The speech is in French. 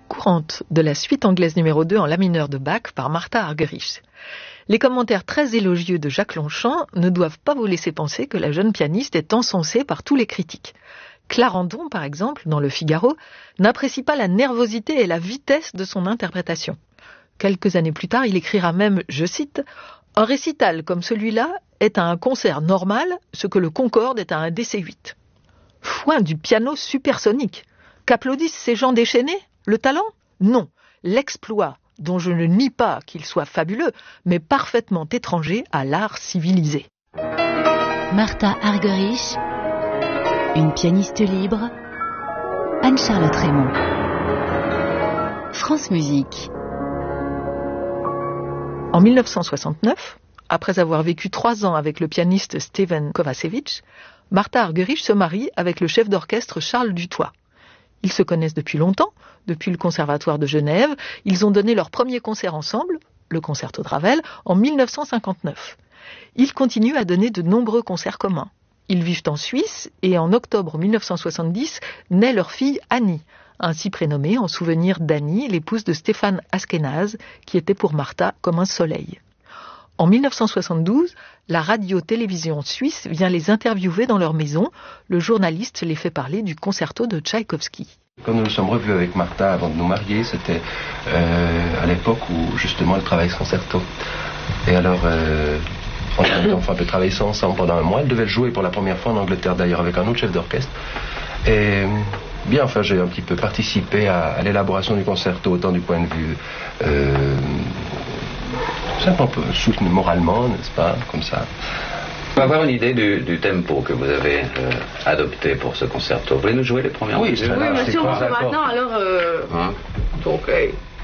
courante de la suite anglaise numéro 2 en la mineur de Bach par Martha Argerich. Les commentaires très élogieux de Jacques Longchamp ne doivent pas vous laisser penser que la jeune pianiste est encensée par tous les critiques. Clarendon, par exemple, dans Le Figaro, n'apprécie pas la nervosité et la vitesse de son interprétation. Quelques années plus tard, il écrira même, je cite, « Un récital comme celui-là est à un concert normal ce que le Concorde est à un DC-8. » Foin du piano supersonique. Qu'applaudissent ces gens déchaînés? Le talent? Non. L'exploit, dont je ne nie pas qu'il soit fabuleux, mais parfaitement étranger à l'art civilisé. Martha Argerich, une pianiste libre, Anne-Charlotte Raymond. France Musique. En 1969, après avoir vécu 3 ans avec le pianiste Steven Kovacevic, Martha Argerich se marie avec le chef d'orchestre Charles Dutoit. Ils se connaissent depuis longtemps, depuis le Conservatoire de Genève. Ils ont donné leur premier concert ensemble, le Concerto de Ravel, en 1959. Ils continuent à donner de nombreux concerts communs. Ils vivent en Suisse et en octobre 1970 naît leur fille Annie, ainsi prénommée en souvenir d'Annie, l'épouse de Stéphane Askenaz, qui était pour Martha comme un soleil. En 1972, la radio-télévision suisse vient les interviewer dans leur maison. Le journaliste les fait parler du concerto de Tchaïkovski. Quand nous nous sommes revus avec Martha avant de nous marier, c'était à l'époque où justement elle travaillait ce concerto. Et alors, on a un peu travaillé ça ensemble pendant un mois. Elle devait le jouer pour la première fois en Angleterre d'ailleurs avec un autre chef d'orchestre. Et bien, enfin, j'ai un petit peu participé à l'élaboration du concerto, autant du point de vue simplement soutenu moralement, n'est-ce pas, comme ça. On va avoir une idée du tempo que vous avez adopté pour ce concerto. Vous voulez nous jouer les premières Oui, mesures? oui, mais si on joue maintenant, alors... Hein? Ok.